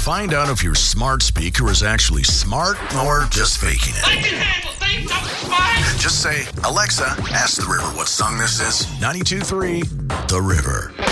Find out if your smart speaker is actually smart or just faking it. I can handle things, I'm fine. Just say, Alexa, ask the river what song this is. 92.3 The River.